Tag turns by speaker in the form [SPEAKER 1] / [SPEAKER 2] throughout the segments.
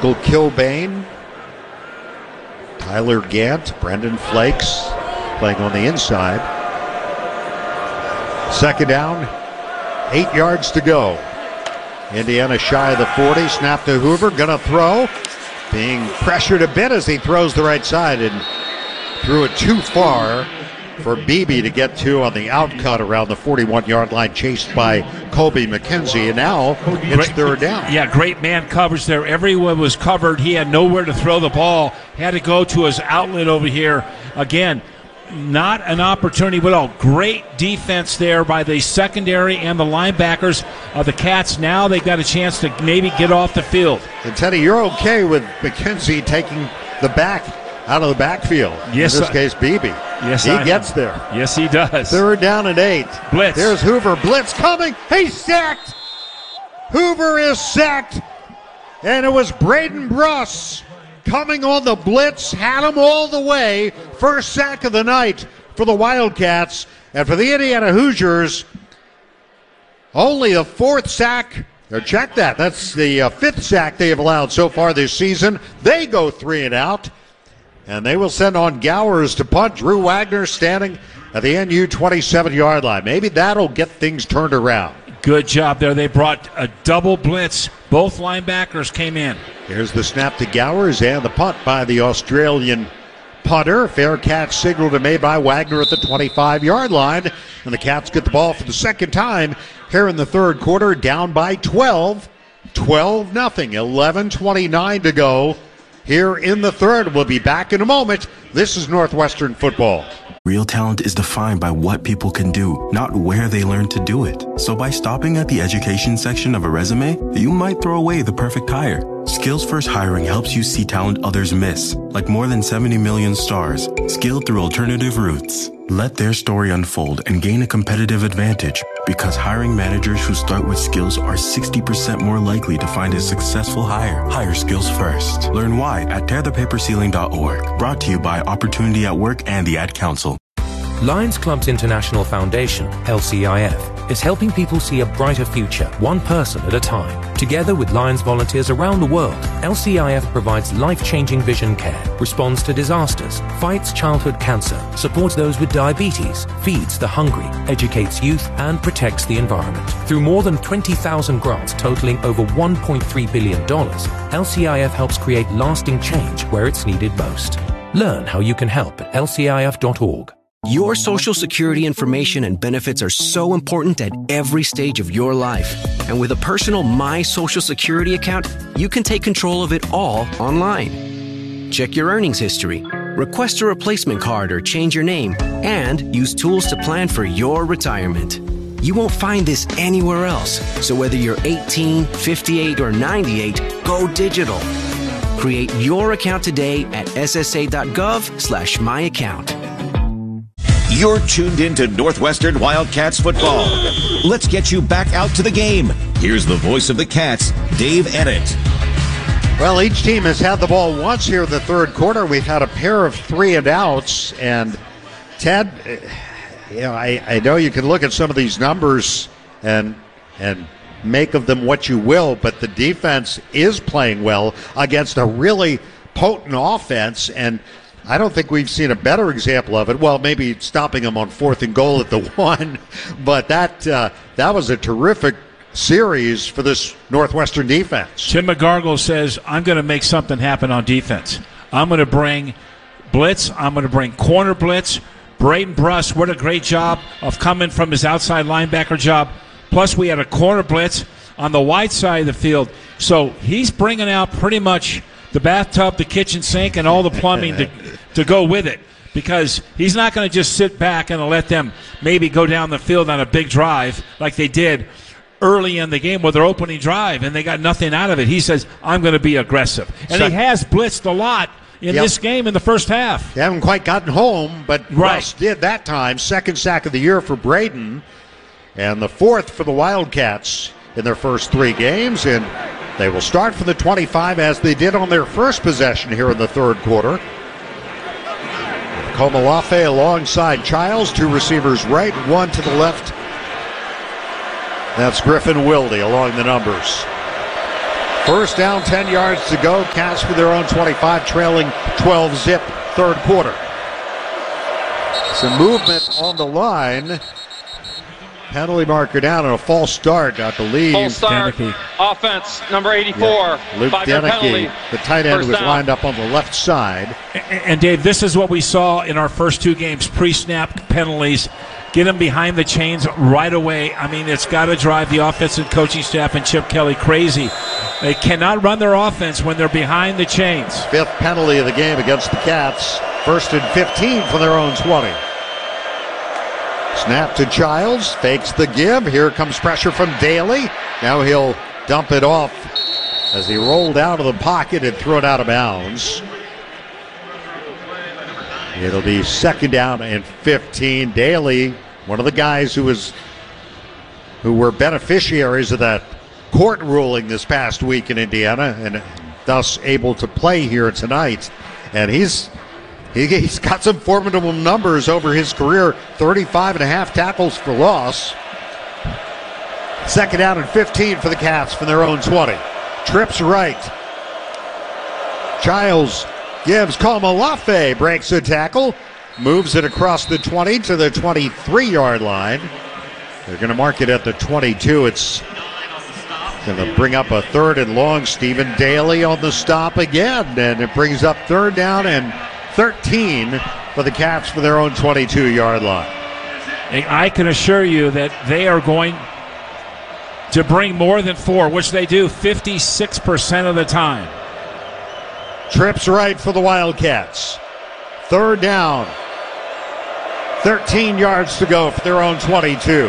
[SPEAKER 1] Michael Kilbane, Tyler Gant, Brendan Flakes playing on the inside. Second down, 8 yards to go. Indiana shy of the 40, snap to Hoover, gonna throw. Being pressured a bit as he throws the right side and threw it too far for Beebe to get to on the outcut around the 41-yard line, chased by Colby McKenzie, and now it's third down.
[SPEAKER 2] Yeah, great man coverage there. Everyone was covered. He had nowhere to throw the ball. Had to go to his outlet over here. Again, not an opportunity at all. Great defense there by the secondary and the linebackers of the Cats. Now they've got a chance to maybe get off the field.
[SPEAKER 1] And Teddy, you're okay with McKenzie taking the back out of the backfield.
[SPEAKER 2] Yes,
[SPEAKER 1] in this case, Beebe.
[SPEAKER 2] Yes,
[SPEAKER 1] he gets there.
[SPEAKER 2] Yes, he does.
[SPEAKER 1] Third down and 8.
[SPEAKER 2] Blitz.
[SPEAKER 1] There's Hoover. Blitz coming. He's sacked. Hoover is sacked. And it was Braden Bruss coming on the blitz. Had him all the way. First sack of the night for the Wildcats. And for the Indiana Hoosiers, only the fourth sack. Or check that. That's the fifth sack they have allowed so far this season. They go 3 and out. And they will send on Gowers to punt. Drew Wagner standing at the NU 27-yard line. Maybe that'll get things turned around.
[SPEAKER 2] Good job there. They brought a double blitz. Both linebackers came in.
[SPEAKER 1] Here's the snap to Gowers and the punt by the Australian punter. Fair catch signaled and made by Wagner at the 25-yard line. And the Cats get the ball for the second time here in the third quarter, down by 12. 12-0. 11:29 to go. Here in the third. We'll be back in a moment. This is Northwestern football.
[SPEAKER 3] Real talent is defined by what people can do, not where they learn to do it. So by stopping at the education section of a resume, you might throw away the perfect hire. Skills First Hiring helps you see talent others miss, like more than 70 million stars, skilled through alternative routes. Let their story unfold and gain a competitive advantage, because hiring managers who start with skills are 60% more likely to find a successful hire. Hire skills first. Learn why at tearthepaperceiling.org. Brought to you by Opportunity at Work and the Ad Council.
[SPEAKER 4] Lions Club's International Foundation, LCIF, is helping people see a brighter future, one person at a time. Together with Lions volunteers around the world, LCIF provides life-changing vision care, responds to disasters, fights childhood cancer, supports those with diabetes, feeds the hungry, educates youth, and protects the environment. Through more than 20,000 grants totaling over $1.3 billion, LCIF helps create lasting change where it's needed most. Learn how you can help at lcif.org.
[SPEAKER 5] Your Social Security information and benefits are so important at every stage of your life. And with a personal My Social Security account, you can take control of it all online. Check your earnings history, request a replacement card or change your name, and use tools to plan for your retirement. You won't find this anywhere else. So whether you're 18, 58, or 98, go digital. Create your account today at ssa.gov/myaccount.
[SPEAKER 6] You're tuned into Northwestern Wildcats football. Let's get you back out to the game. Here's the voice of the Cats, Dave Ennett.
[SPEAKER 1] Well, each team has had the ball once here in the third quarter. We've had a pair of 3 and outs. And Ted, I know you can look at some of these numbers and make of them what you will, but the defense is playing well against a really potent offense, and I don't think we've seen a better example of it. Well, maybe stopping them on 4th and goal at the 1, but that was a terrific series for this Northwestern defense.
[SPEAKER 2] Tim McGargle says, I'm going to make something happen on defense. I'm going to bring blitz. I'm going to bring corner blitz. Braden Bruss, what a great job of coming from his outside linebacker job. Plus, we had a corner blitz on the wide side of the field. So he's bringing out pretty much the bathtub, the kitchen sink, and all the plumbing to go with it, because he's not going to just sit back and let them maybe go down the field on a big drive like they did early in the game with their opening drive, and they got nothing out of it. He says, I'm going to be aggressive. And he has blitzed a lot in this game in the first half.
[SPEAKER 1] They haven't quite gotten home, but Russ did that time. Second sack of the year for Braden, and the 4th for the Wildcats in their first 3 games, and they will start from the 25 as they did on their first possession here in the third quarter. Komalafe alongside Childs, 2 receivers right, 1 to the left. That's Griffin Wilde along the numbers. First down, 10 yards to go. Cats for their own 25, trailing 12-zip, third quarter. Some movement on the line. Penalty marker down and a false start, I believe.
[SPEAKER 7] False start.
[SPEAKER 2] Deneke.
[SPEAKER 7] Offense, number 84.
[SPEAKER 1] Yeah. Luke
[SPEAKER 7] 5-yard penalty.
[SPEAKER 1] Deneke, the tight end,
[SPEAKER 7] First
[SPEAKER 1] was
[SPEAKER 7] down.
[SPEAKER 1] lined up on the left side.
[SPEAKER 2] And Dave, this is what we saw in our first two games, pre-snap penalties. Get them behind the chains right away. I mean, it's got to drive the offensive coaching staff and Chip Kelly crazy. They cannot run their offense when they're behind the chains.
[SPEAKER 1] Fifth penalty of the game against the Cats. First and 15 from their own 20. Snap to Childs, fakes the give. Here comes pressure from Daly. Now he'll dump it off as he rolled out of the pocket and threw it out of bounds. It'll be second down and 15. Daly, one of the guys who were beneficiaries of that court ruling this past week in Indiana and thus able to play here tonight. And he's got some formidable numbers over his career, 35 and a half tackles for loss. Second down and 15 for the Cats from their own 20. Trips right. Childs gives Komalafe, breaks a tackle, moves it across the 20 to the 23-yard line. They're going to mark it at the 22. It's going to bring up a third and long. Stephen Daly on the stop again, and it brings up third down and 13 for the Cats for their own 22-yard line.
[SPEAKER 2] I can assure you that they are going to bring more than four, which they do 56% of the time.
[SPEAKER 1] Trips right for the Wildcats. Third down. 13 yards to go for their own 22.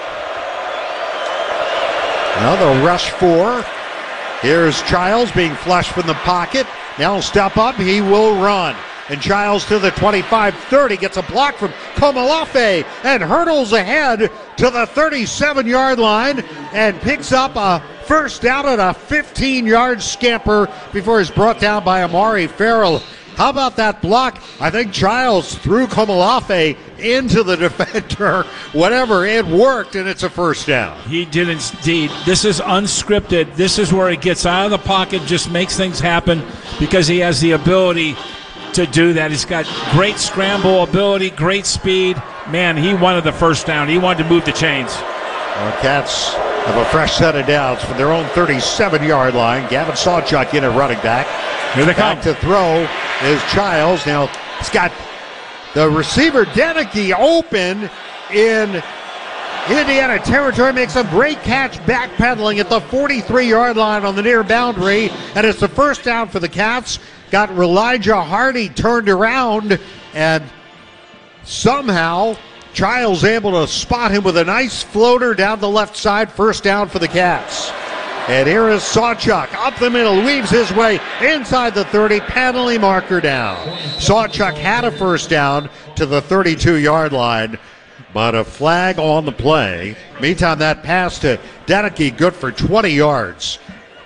[SPEAKER 1] Now they'll rush four. Here's Childs being flushed from the pocket. Now step up. He will run. And Childs to the 25-30 gets a block from Komalafe and hurdles ahead to the 37-yard line and picks up a first down at a 15-yard scamper before he's brought down by Amari Farrell. How about that block? I think Childs threw Komalafe into the defender. Whatever, it worked, and it's a first down.
[SPEAKER 2] He did indeed. This is unscripted. This is where he gets out of the pocket, just makes things happen because he has the ability to do that. He's got great scramble ability, great speed. Man, he wanted the first down. He wanted to move the chains.
[SPEAKER 1] The Cats have a fresh set of downs from their own 37-yard line. Gavin Sawchuk in at running back.
[SPEAKER 2] Here they come.
[SPEAKER 1] Back to throw is Childs. Now he's got the receiver Deneke open in Indiana territory. Makes a great catch backpedaling at the 43-yard line on the near boundary. And it's the first down for the Cats. Got Elijah Hardy turned around, and somehow Childs able to spot him with a nice floater down the left side. First down for the Cats. And here is Sawchuk up the middle, weaves his way inside the 30, penalty marker down. Sawchuk had a first down to the 32-yard line, but a flag on the play. Meantime, that pass to Deneke, good for 20 yards.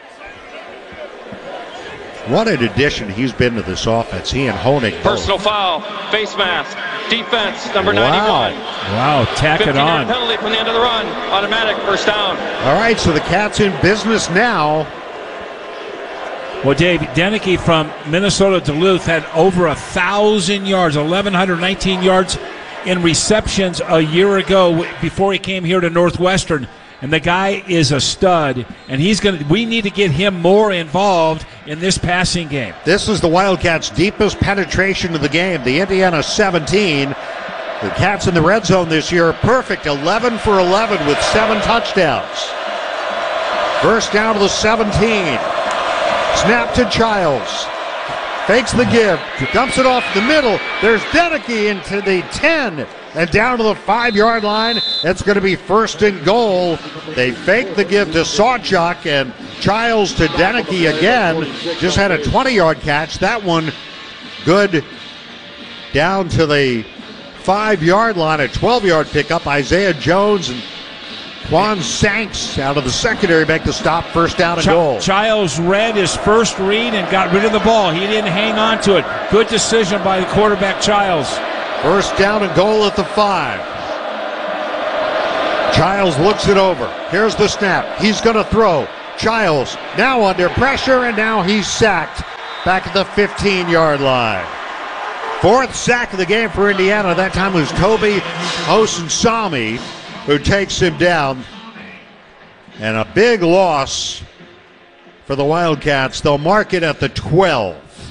[SPEAKER 1] What an addition he's been to this offense. He and Honig both.
[SPEAKER 7] Personal foul, face mask, defense, number 91.
[SPEAKER 2] Wow, tack it
[SPEAKER 7] 15-yard
[SPEAKER 2] on.
[SPEAKER 7] penalty from the end of the run, automatic, first down.
[SPEAKER 1] All right, so the Cats in business now.
[SPEAKER 2] Well, Dave, Deneke from Minnesota Duluth had over 1,000 yards, 1,119 yards in receptions a year ago before he came here to Northwestern. And the guy is a stud, and we need to get him more involved in this passing game.
[SPEAKER 1] This is the Wildcats' deepest penetration of the game. The Indiana 17. The Cats in the red zone this year are perfect, 11 for 11 with 7 touchdowns. First down to the 17. Snap to Childs. Fakes the give, dumps it off the middle. There's Deneke into the 10 and down to the 5-yard line. It's going to be first and goal. They fake the give to Sawchuk, and Childs to Deneke again. Just had a 20-yard catch. That one good down to the 5-yard line. A 12-yard pickup. Isaiah Jones and Quan Sanks out of the secondary make the stop. First down and goal.
[SPEAKER 2] Childs read his first read and got rid of the ball. He didn't hang on to it. Good decision by the quarterback, Childs.
[SPEAKER 1] First down and goal at the 5. Childs looks it over. Here's the snap. He's going to throw. Childs now under pressure, and now he's sacked back at the 15-yard line. Fourth sack of the game for Indiana. That time was Toby Osunsami who takes him down. And a big loss for the Wildcats. They'll mark it at the 12.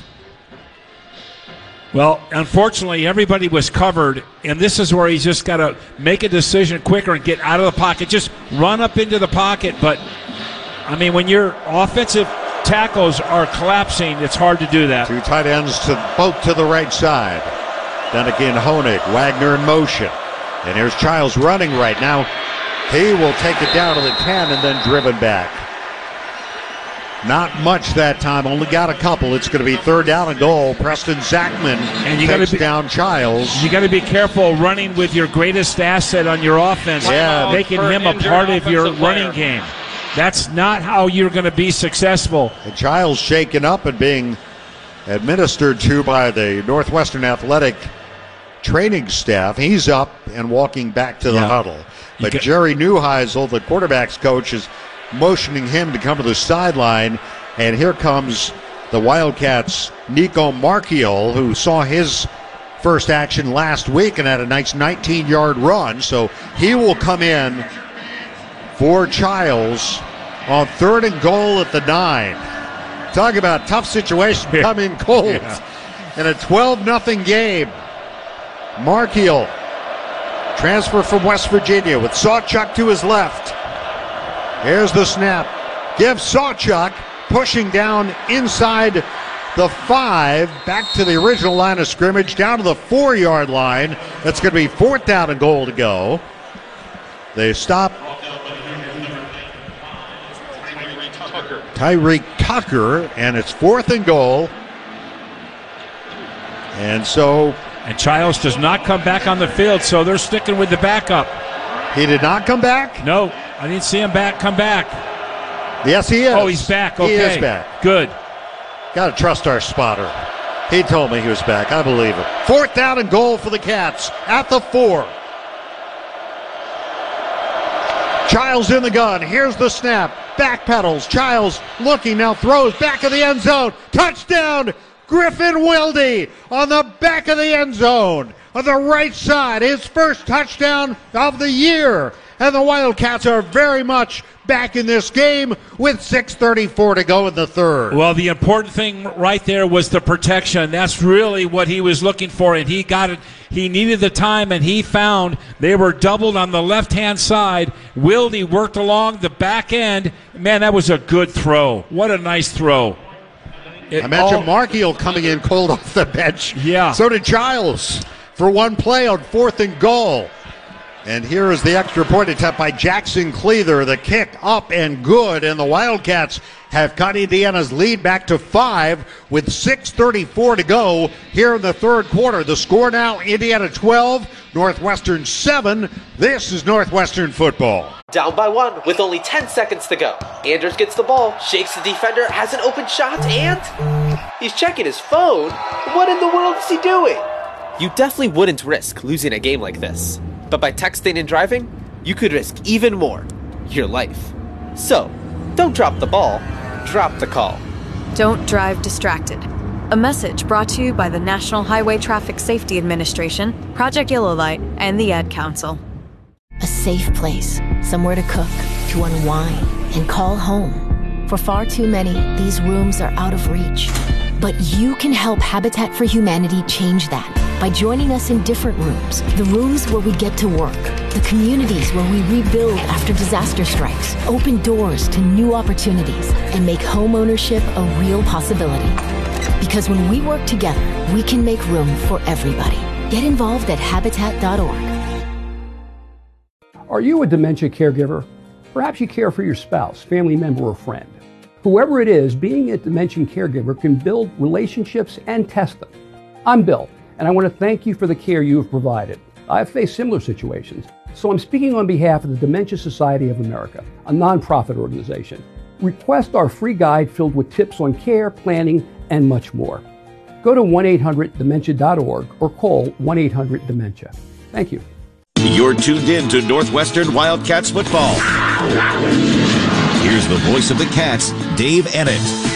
[SPEAKER 2] Well, unfortunately, everybody was covered, and this is where he's just got to make a decision quicker and get out of the pocket. Just run up into the pocket. But, I mean, when your offensive tackles are collapsing, it's hard to do that.
[SPEAKER 1] Two tight ends both to the right side. Then again, Honig, Wagner in motion. And here's Childs running right now. He will take it down to the 10 and then driven back. Not much that time, only got a couple. It's going to be third down and goal. Preston Zachman takes down Childs.
[SPEAKER 2] You got to be careful running with your greatest asset on your offense, making him a part of your running game. That's not how you're going to be successful.
[SPEAKER 1] And Childs shaken up and being administered to by the Northwestern Athletic training staff. He's up and walking back to the huddle. But Jerry Neuheisel, the quarterback's coach, is motioning him to come to the sideline. And here comes the Wildcats' Nico Marchiol, who saw his first action last week and had a nice 19-yard run. So he will come in for Childs on third and goal at the 9. Talk about tough situation, come in cold in a 12-0 game. Marchiol, transfer from West Virginia with Sawchuk to his left. Here's the snap. Give Sawchuk, pushing down inside the 5, back to the original line of scrimmage, down to the 4-yard line. That's going to be fourth down and goal to go. They stop Tyreek Tucker, and it's fourth and goal. And
[SPEAKER 2] Childs does not come back on the field, so they're sticking with the backup.
[SPEAKER 1] He did not come back?
[SPEAKER 2] No, I didn't see him come back.
[SPEAKER 1] Yes, he is.
[SPEAKER 2] Oh, he's back. Okay.
[SPEAKER 1] He is back.
[SPEAKER 2] Good.
[SPEAKER 1] Got to trust our spotter. He told me he was back. I believe it. Fourth down and goal for the Cats at the 4. Childs in the gun. Here's the snap. Backpedals. Childs looking now, throws back of the end zone. Touchdown! Griffin Wilde on the back of the end zone on the right side. His first touchdown of the year. And the Wildcats are very much back in this game with 6:34 to go in the third.
[SPEAKER 2] Well, the important thing right there was the protection. That's really what he was looking for, and he got it. He needed the time, and he found they were doubled on the left-hand side. Wilde worked along the back end. Man, that was a good throw. What a nice throw.
[SPEAKER 1] I mentioned Marchiol coming in cold off the bench.
[SPEAKER 2] Yeah.
[SPEAKER 1] So did Childs for one play on fourth and goal. And here is the extra point attempt by Jackson Cleather. The kick up and good. And the Wildcats have cut Indiana's lead back to 5 with 6:34 to go here in the third quarter. The score now, Indiana 12, Northwestern 7. This is Northwestern football.
[SPEAKER 8] Down by 1 with only 10 seconds to go. Anders gets the ball, shakes the defender, has an open shot, and he's checking his phone. What in the world is he doing? You definitely wouldn't risk losing a game like this. But by texting and driving, you could risk even more, your life. So, don't drop the ball, drop the call.
[SPEAKER 9] Don't drive distracted. A message brought to you by the National Highway Traffic Safety Administration, Project Yellow Light, and the Ad Council.
[SPEAKER 10] A safe place, somewhere to cook, to unwind, and call home. For far too many, these rooms are out of reach. But you can help Habitat for Humanity change that by joining us in different rooms. The rooms where we get to work, the communities where we rebuild after disaster strikes, open doors to new opportunities, and make home ownership a real possibility. Because when we work together, we can make room for everybody. Get involved at Habitat.org.
[SPEAKER 11] Are you a dementia caregiver? Perhaps you care for your spouse, family member, or friend. Whoever it is, being a dementia caregiver can build relationships and test them. I'm Bill, and I want to thank you for the care you have provided. I've faced similar situations, so I'm speaking on behalf of the Dementia Society of America, a nonprofit organization. Request our free guide filled with tips on care, planning, and much more. Go to 1-800-DEMENTIA.org or call 1-800-DEMENTIA. Thank you.
[SPEAKER 6] You're tuned in to Northwestern Wildcats football. Here's the voice of the Cats, Dave Ennett.